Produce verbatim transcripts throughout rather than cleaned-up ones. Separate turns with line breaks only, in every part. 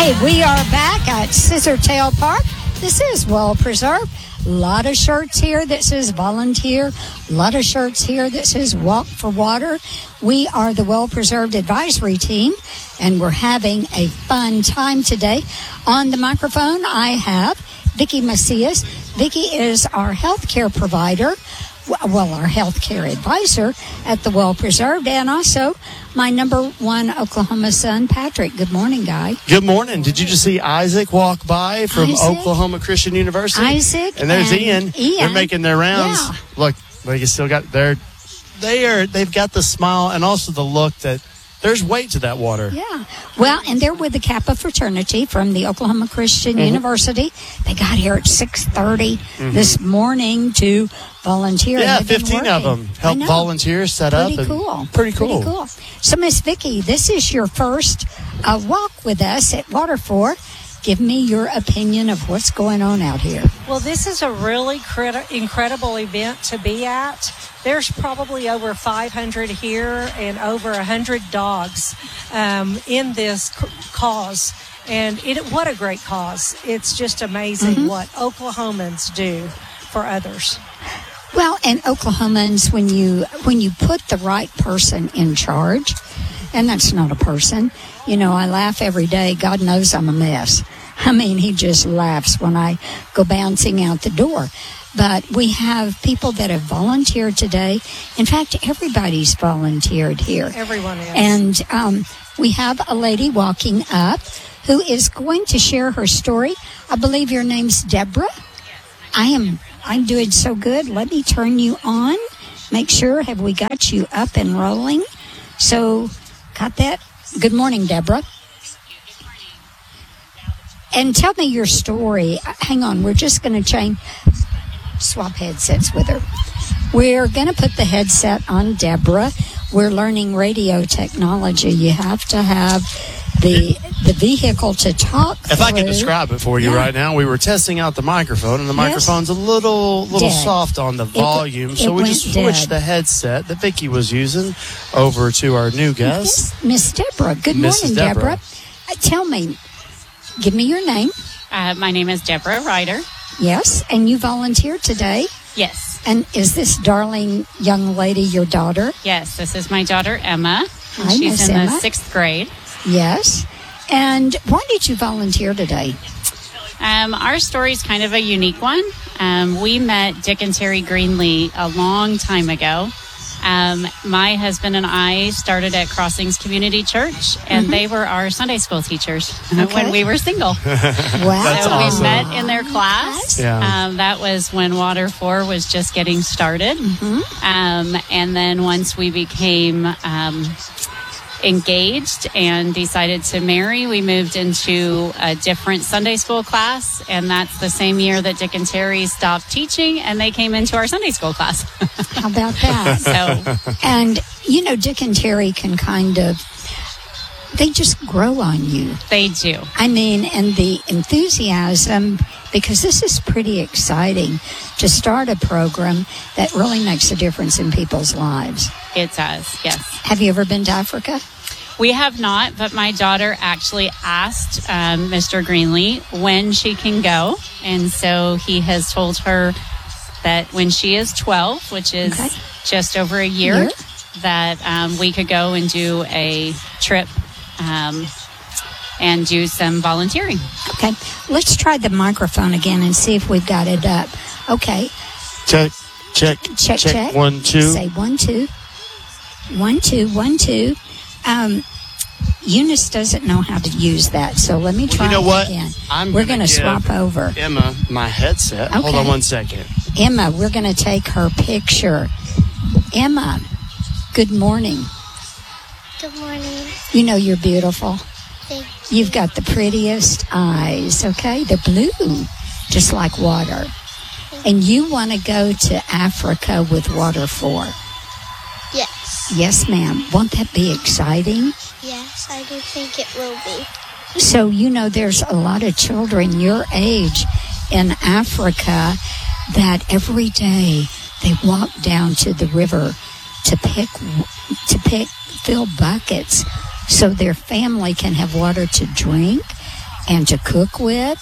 Okay, we are back at Scissortail Park. This is well preserved. A lot of shirts here that says volunteer. A lot of shirts here that says walk for water. We are the Well Preserved Advisory Team, and we're having a fun time today. On the microphone, I have Vicki Macias. Vicki is our healthcare provider, well, our healthcare advisor at the Well Preserved, and also my number one Oklahoma son, Patrick. Good morning, guy.
Good morning. Did you just see Isaac walk by from
Isaac,
Oklahoma Christian University?
Isaac
and there's
and
Ian.
Ian.
They're making their rounds.
Yeah.
Look, they still got their, they are, they've got the smile and also the look that there's weight to that water.
Yeah. Well, and they're with the Kappa fraternity from the Oklahoma Christian mm-hmm. University. They got here at six thirty mm-hmm. this morning to volunteer.
Yeah, fifteen of them help volunteers set
pretty
up.
Cool.
And pretty cool.
Pretty cool. So, Miss Vicki, this is your first uh, walk with us at Waterford. Give me your opinion of what's going on out here.
Well, this is a really crit- incredible event to be at. There's probably over five hundred here and over one hundred dogs um, in this c- cause. And it, what a great cause. It's just amazing mm-hmm. what Oklahomans do for others.
Well, and Oklahomans, when you when you put the right person in charge, and that's not a person, you know, I laugh every day. God knows I'm a mess. I mean, he just laughs when I go bouncing out the door. But we have people that have volunteered today. In fact, everybody's volunteered here.
Everyone is.
And um, we have a lady walking up who is going to share her story. I believe your name's Deborah. I am. I'm doing so good. Let me turn you on. Make sure, have we got you up and rolling? So, got that? Good morning, Deborah. And tell me your story. Hang on, we're just going to change, swap headsets with her. We're going to put the headset on Deborah. We're learning radio technology. You have to have the the vehicle to talk
If
through.
I could describe it for you
yeah.
right now, we were testing out the microphone, and the
yes.
microphone's a little little
Dead.
soft on the volume,
it,
so
it
we just switched
dead.
the headset that Vicki was using over to our new guest.
Yes, Miss Deborah. Good
Missus
morning, Deborah.
Deborah.
Uh, tell me, give me your name.
Uh, my name is Deborah Ryder.
Yes, and you volunteered today.
Yes.
And is this darling young lady your daughter?
Yes, this is my daughter, Emma.
Hi,
She's
Miss
in
Emma.
the sixth grade.
Yes. And why did you volunteer today?
Um, our story is kind of a unique one. Um, we met Dick and Terry Greenlee a long time ago. Um, my husband and I started at Crossings Community Church, and mm-hmm. they were our Sunday school teachers okay. when we were single.
Wow.
That's
so
awesome.
we met in their class.
Yeah.
Um, that was when Water four was just getting started.
Mm-hmm.
Um, and then once we became um, engaged and decided to marry, we moved into a different Sunday school class, and that's the same year that Dick and Terry stopped teaching and they came into our Sunday school class.
How about that?
So,
and you know, Dick and Terry can kind of, they just grow on you.
They do.
I mean, and the enthusiasm, because this is pretty exciting to start a program that really makes a difference in people's lives.
It does, yes.
Have you ever been to Africa?
We have not, but my daughter actually asked um, Mister Greenlee when she can go. And so he has told her that when she is twelve, which is okay. just over a year, year? that um, we could go and do a trip um, and do some volunteering.
Okay. Let's try the microphone again and see if we've got it up. Okay.
Check, check,
check, check. check.
One, two.
Say one, two. One, two, one, two. Um, Eunice doesn't know how to use that, so let me try
well, you know
it
what?
again.
I'm
we're
going
to swap over.
Emma, my headset.
Okay.
Hold on one second.
Emma, we're going to take her picture. Emma, good morning.
Good morning.
You know you're beautiful.
Thank you.
You've got the prettiest eyes, okay? They're blue, just like water. And you want to go to Africa with Water four?
Yes.
Yes, ma'am. Won't that be exciting?
Yes, I do think it will be.
So, you know, there's a lot of children your age in Africa that every day they walk down to the river to pick, to pick, fill buckets so their family can have water to drink and to cook with.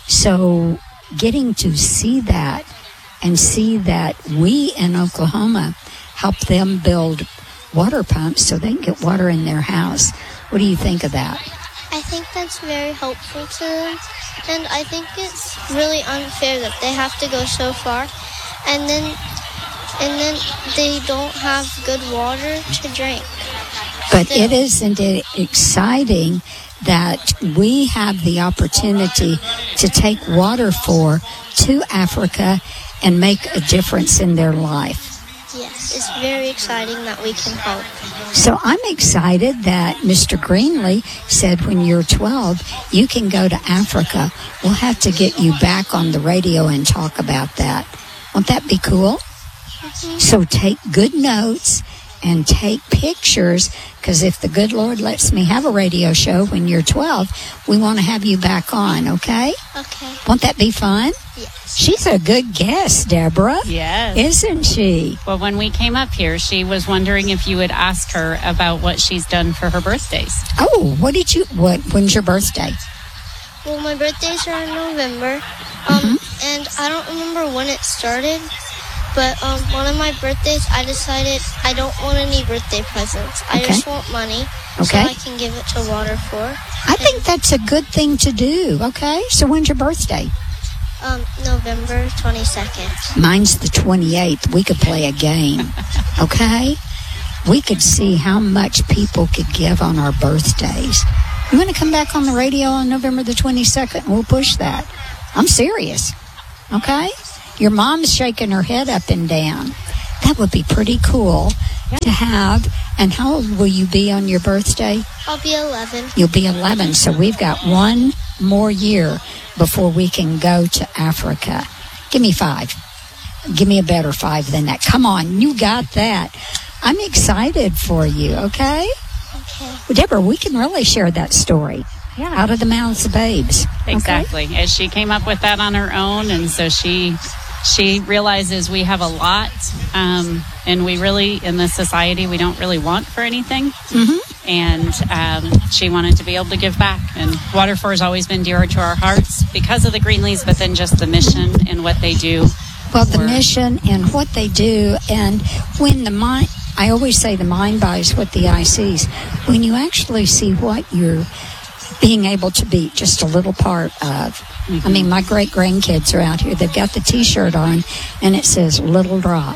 So getting to see that and see that we in Oklahoma help them build water pumps so they can get water in their house. What do you think of that?
I think that's very helpful to them. And I think it's really unfair that they have to go so far and then and then they don't have good water to drink.
But
Still.
it isn't it exciting that we have the opportunity to take water for to Africa and make a difference in their life.
Yes, it's very exciting that we can help.
So I'm excited that Mister Greenlee said when you're twelve, you can go to Africa. We'll have to get you back on the radio and talk about that. Won't that be cool? Mm-hmm. So take good notes and take pictures, because if the good Lord lets me have a radio show when you're twelve, we want to have you back on, okay?
Okay.
Won't that be fun?
Yes.
She's a good guest, Deborah.
Yes.
Isn't she?
Well, when we came up here, she was wondering if you would ask her about what she's done for her birthdays.
Oh, what did you, what, when's your birthday?
Well, my birthdays are in November, um,
Mm-hmm.
and I don't remember when it started, but um, one of my birthdays, I decided I don't want any birthday presents. I
Okay.
just want money,
Okay.
so I can give it to Water for.
I think that's a good thing to do, okay? So when's your birthday?
Um, November twenty-second.
Mine's the twenty-eighth. We could play a game, okay? We could see how much people could give on our birthdays. You want to come back on the radio on November the twenty-second? We'll push that. I'm serious, okay? Your mom's shaking her head up and down. That would be pretty cool to have. And how old will you be on your birthday?
I'll be eleven.
You'll be eleven, so we've got one more year before we can go to Africa. Give me five. Give me a better five than that. Come on, you got that. I'm excited for you, okay?
Okay.
Well, Deborah, we can really share that story.
Yeah.
Out of the mouths of babes. okay?
Exactly. As she came up with that on her own, and so she she realizes we have a lot, um, and we really, in this society, we don't really want for anything.
Mm-hmm.
And um, she wanted to be able to give back. And Water for has always been dear to our hearts because of the Greenlees, but then just the mission and what they do.
Well, the
for-
mission and what they do, and when the mind, I always say the mind buys what the eye sees. When you actually see what you're being able to be just a little part of. Mm-hmm. I mean, my great-grandkids are out here. They've got the T-shirt on, and it says Little Drop.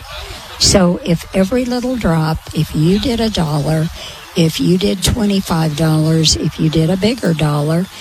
So if every little drop, if you did a dollar, if you did twenty-five dollars, if you did a bigger dollar, one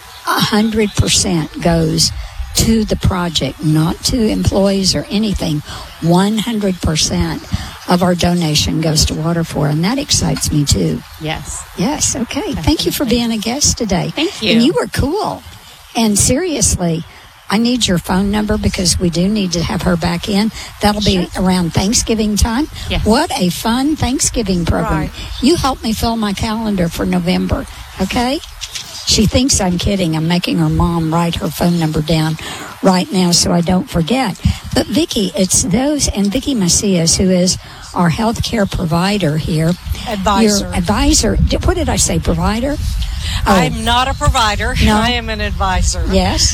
hundred percent goes to the project, not to employees or anything. one hundred percent of our donation goes to Water for, and that excites me too.
Yes.
Yes, okay. Thank you for being a guest today.
Thank you.
And you were cool. And seriously, I need your phone number because we do need to have her back in. That'll be
Sure.
around Thanksgiving time.
Yes.
What a fun Thanksgiving program.
Right.
You help me fill my calendar for November, okay? She thinks I'm kidding. I'm making her mom write her phone number down right now so I don't forget. But Vicki, it's those, and Vicki Macias, who is our healthcare provider here.
Advisor.
Your advisor. Did- What did I say, provider? Oh,
I'm not a provider.
No.
I am an advisor.
yes.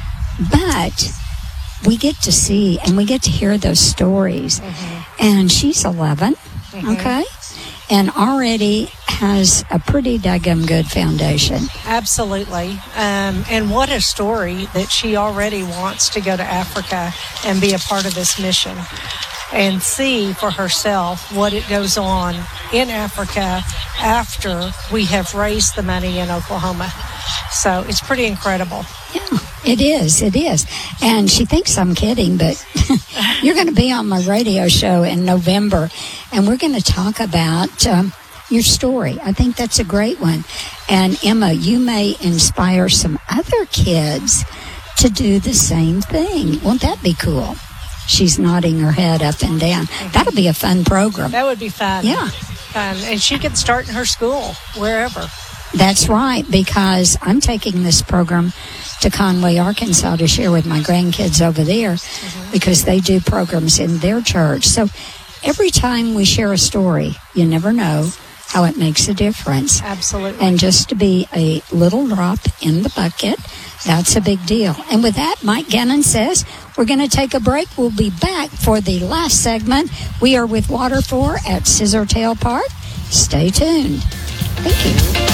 But we get to see and we get to hear those stories.
Mm-hmm.
And she's eleven, okay? And already has a pretty daggum good foundation.
Absolutely. Um, and what a story that she already wants to go to Africa and be a part of this mission and see for herself what it goes on in Africa after we have raised the money in Oklahoma. So it's pretty incredible.
Yeah, it is. It is. And she thinks I'm kidding, but you're going to be on my radio show in November, and we're going to talk about um, your story. I think that's a great one. And Emma, you may inspire some other kids to do the same thing. Won't that be cool? She's nodding her head up and down. That'll be a fun program.
That would be fun.
Yeah.
Fun. And she could start in her school, wherever.
That's right, because I'm taking this program to Conway, Arkansas to share with my grandkids over there mm-hmm. because they do programs in their church. So every time we share a story, you never know how it makes a difference.
Absolutely.
And just to be a little drop in the bucket, that's a big deal. And with that, Mike Gannon says we're going to take a break. We'll be back for the last segment. We are with Water four at Scissortail Park. Stay tuned. Thank you.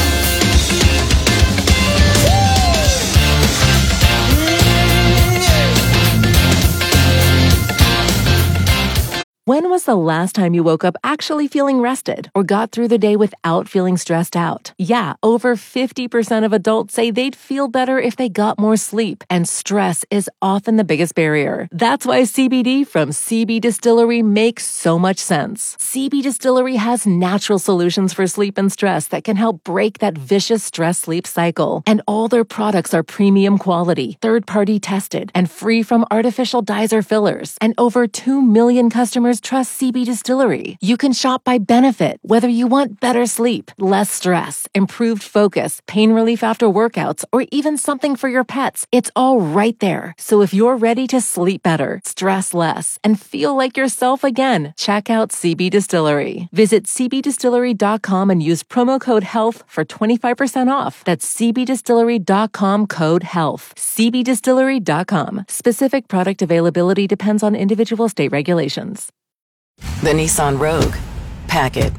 When was the last time you woke up actually feeling rested or got through the day without feeling stressed out? Yeah, over fifty percent of adults say they'd feel better if they got more sleep, and stress is often the biggest barrier. That's why C B D from C B Distillery makes so much sense. C B Distillery has natural solutions for sleep and stress that can help break that vicious stress-sleep cycle. And all their products are premium quality, third-party tested, and free from artificial dyes or fillers. And over two million customers trust C B Distillery. You can shop by benefit, whether you want better sleep, less stress, improved focus, pain relief after workouts, or even something for your pets. It's all right there. So if you're ready to sleep better, stress less, and feel like yourself again, check out C B Distillery. Visit c b distillery dot com and use promo code HEALTH for twenty-five percent off. That's c b distillery dot com code HEALTH. c b distillery dot com. Specific product availability depends on individual state regulations.
The Nissan Rogue. Pack it.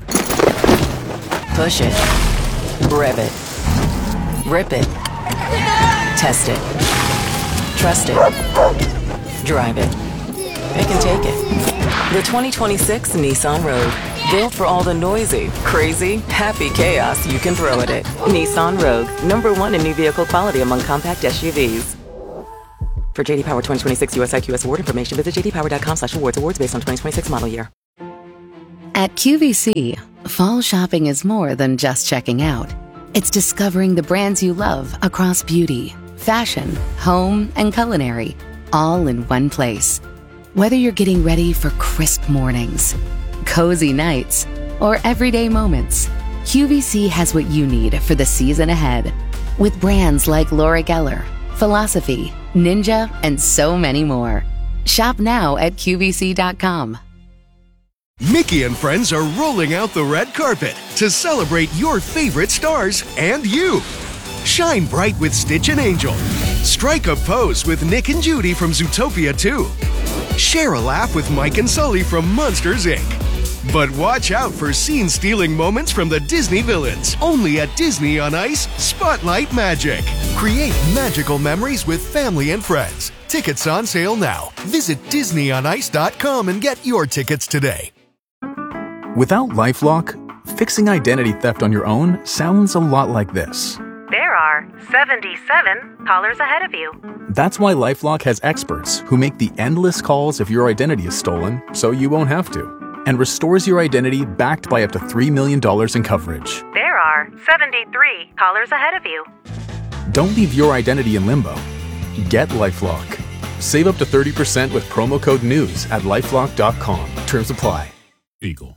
Push it. Rev it. Rip it. Test it. Trust it. Drive it. It can take it. The twenty twenty-six Nissan Rogue. Built for all the noisy, crazy, happy chaos you can throw at it. Nissan Rogue. Number one in new vehicle quality among compact S U Vs. For J D Power twenty twenty-six U S I Q S award information, visit j d power dot com slash awards. Awards based on twenty twenty-six model year.
At Q V C, fall shopping is more than just checking out. It's discovering the brands you love across beauty, fashion, home, and culinary, all in one place. Whether you're getting ready for crisp mornings, cozy nights, or everyday moments, Q V C has what you need for the season ahead. With brands like Laura Geller, Philosophy, Ninja, and so many more. Shop now at q v c dot com.
Mickey and friends are rolling out the red carpet to celebrate your favorite stars and you. Shine bright with Stitch and Angel. Strike a pose with Nick and Judy from Zootopia two. Share a laugh with Mike and Sully from Monsters, Incorporated. But watch out for scene-stealing moments from the Disney villains. Only at Disney on Ice, Spotlight Magic. Create magical memories with family and friends. Tickets on sale now. Visit disney on ice dot com and get your tickets today.
Without LifeLock, fixing identity theft on your own sounds a lot like this.
There are seventy-seven callers ahead of you.
That's why LifeLock has experts who make the endless calls if your identity is stolen, so you won't have to, and restores your identity backed by up to three million dollars in coverage.
There are seventy-three callers ahead of you.
Don't leave your identity in limbo. Get LifeLock. Save up to thirty percent with promo code NEWS at lifelock dot com. Terms apply.
Eagle.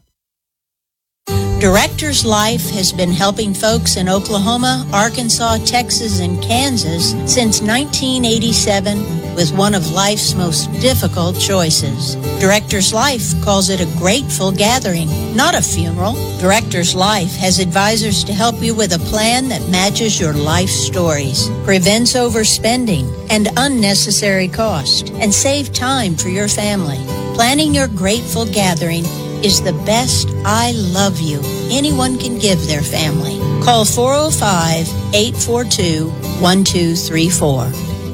Directors Life has been helping folks in Oklahoma, Arkansas, Texas, and Kansas since nineteen eighty-seven with one of life's most difficult choices. Directors Life calls it a grateful gathering, not a funeral. Directors Life has advisors to help you with a plan that matches your life stories, prevents overspending and unnecessary cost, and save time for your family. Planning your grateful gathering is the best I love you anyone can give their family. Call four oh five, eight four two, one two three four.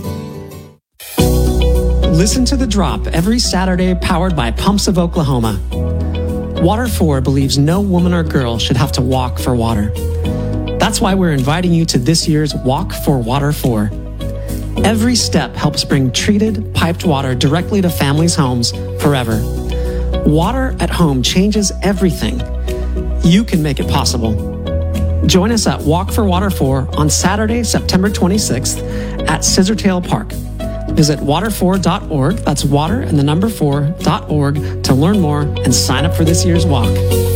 Listen to The Drop every Saturday, powered by Pumps of Oklahoma. Water four believes no woman or girl should have to walk for water. That's why we're inviting you to this year's Walk for Water four. Every step helps bring treated, piped water directly to families' homes forever. Water at home changes everything. You can make it possible. Join us at Walk for Water four on Saturday, September twenty-sixth at Scissortail Park. Visit water four dot org, that's water and the number four dot org, to learn more and sign up for this year's walk.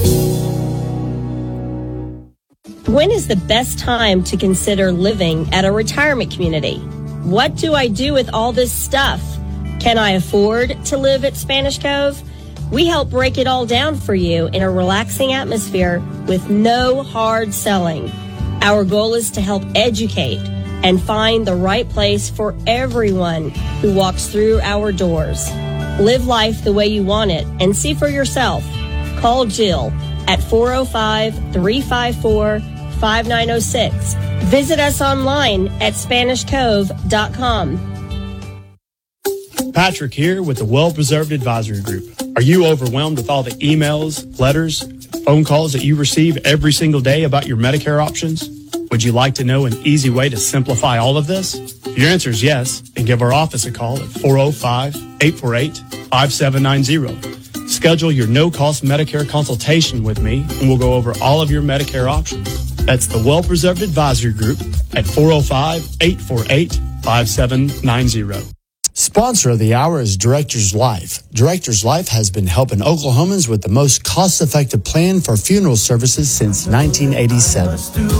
When is the best time to consider living at a retirement community? What do I do with all this stuff? Can I afford to live at Spanish Cove? We help break it all down for you in a relaxing atmosphere with no hard selling. Our goal is to help educate and find the right place for everyone who walks through our doors. Live life the way you want it and see for yourself. Call Jill at four oh five, three five four, five nine oh six. Visit us online at Spanish Cove dot com.
Patrick here with the Well Preserved Advisory Group. Are you overwhelmed with all the emails, letters, phone calls that you receive every single day about your Medicare options? Would you like to know an easy way to simplify all of this? If your answer is yes, then give our office a call at four oh five, eight four eight, five seven nine zero. Schedule your no-cost Medicare consultation with me, and we'll go over all of your Medicare options. That's the Well Preserved Advisory Group at four oh five, eight four eight, five seven nine zero.
Sponsor of the hour is Directors Life. Directors Life has been helping Oklahomans with the most cost-effective plan for funeral services since nineteen eighty-seven.